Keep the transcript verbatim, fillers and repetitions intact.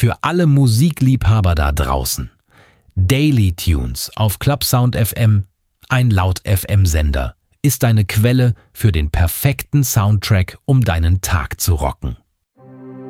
Für alle Musikliebhaber da draußen. Daily Tunes auf Clubsound F M, ein Laut-F M-Sender, ist deine Quelle für den perfekten Soundtrack, um deinen Tag zu rocken.